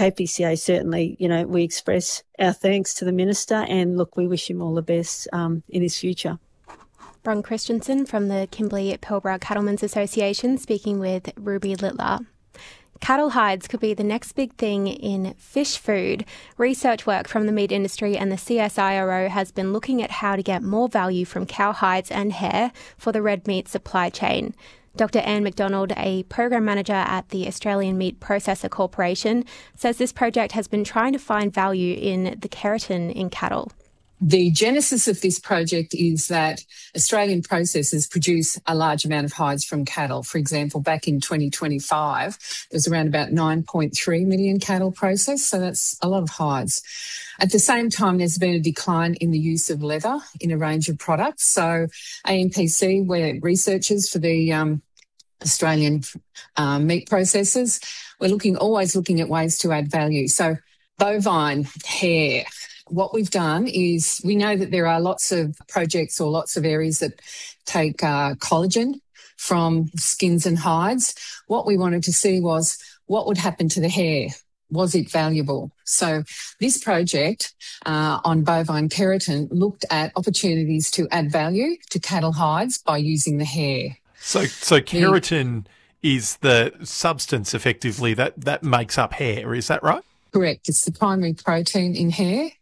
KPCA certainly, we express our thanks to the Minister, and look, we wish him all the best in his future. Bron Christensen from the Kimberley-Pilbara Cattlemen's Association speaking with Ruby Littler. Cattle hides could be the next big thing in fish food. Research work from the meat industry and the CSIRO has been looking at how to get more value from cow hides and hair for the red meat supply chain. Dr. Anne McDonald, a program manager at the Australian Meat Processor Corporation, says this project has been trying to find value in the keratin in cattle. The genesis of this project is that Australian processors produce a large amount of hides from cattle. For example, back in 2025, there was around about 9.3 million cattle processed, so that's a lot of hides. At the same time, there's been a decline in the use of leather in a range of products. So AMPC, we're researchers for the Australian meat processors. We're always looking at ways to add value. So bovine hair. What we've done is we know that there are lots of projects or lots of areas that take collagen from skins and hides. What we wanted to see was what would happen to the hair. Was it valuable? So this project on bovine keratin looked at opportunities to add value to cattle hides by using the hair. So keratin is the substance effectively that makes up hair, is that right? Correct. It's the primary protein in hair.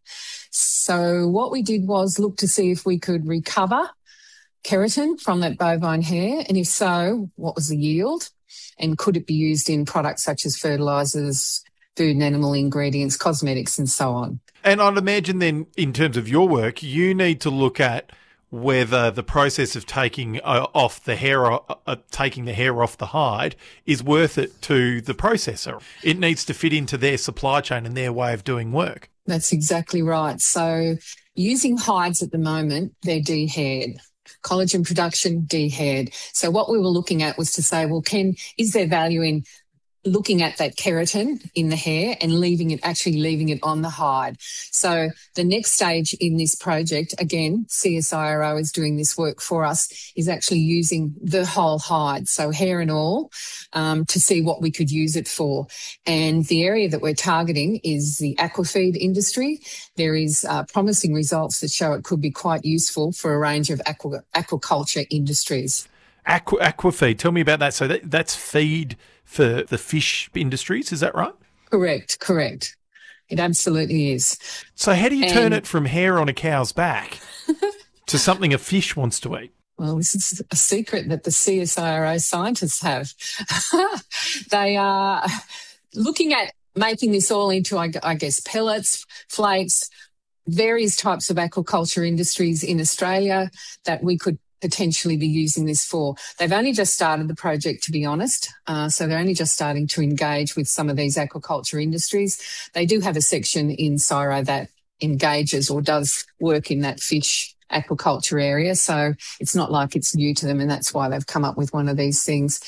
So what we did was look to see if we could recover keratin from that bovine hair, and if so, what was the yield, and could it be used in products such as fertilisers, food and animal ingredients, cosmetics and so on. And I'd imagine then, in terms of your work, you need to look at whether the process of taking the hair off the hide is worth it to the processor. It needs to fit into their supply chain and their way of doing work. That's exactly right. So using hides at the moment, they're de-haired. Collagen production, de-haired. So what we were looking at was to say, well, is there value in looking at that keratin in the hair and leaving it on the hide. So the next stage in this project, again, CSIRO is doing this work for us, is actually using the whole hide, so hair and all, to see what we could use it for. And the area that we're targeting is the aquafeed industry. There is promising results that show it could be quite useful for a range of aquaculture industries. Aquafeed, tell me about that. So that's feed for the fish industries, is that right? Correct. It absolutely is. So how do you turn it from hair on a cow's back to something a fish wants to eat? Well, this is a secret that the CSIRO scientists have. They are looking at making this all into, I guess, pellets, flakes, various types of aquaculture industries in Australia that we could potentially be using this for. They've only just started the project, to be honest, so they're only just starting to engage with some of these aquaculture industries. They do have a section in CSIRO that engages or does work in that fish aquaculture area, so it's not like it's new to them, and that's why they've come up with one of these things,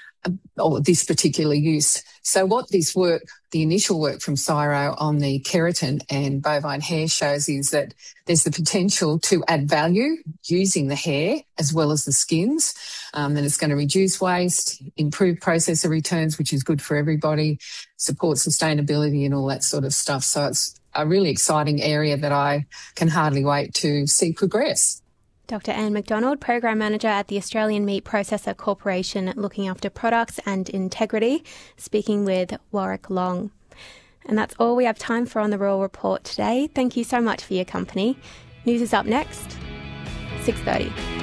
or this particular use. So what this work, the initial work from CSIRO on the keratin and bovine hair shows is that there's the potential to add value using the hair as well as the skins, that it's going to reduce waste, improve processor returns, which is good for everybody, support sustainability and all that sort of stuff. So it's a really exciting area that I can hardly wait to see progress. Dr. Anne McDonald, Program Manager at the Australian Meat Processor Corporation, looking after products and integrity, speaking with Warwick Long. And that's all we have time for on the Rural Report today. Thank you so much for your company. News is up next, 6:30.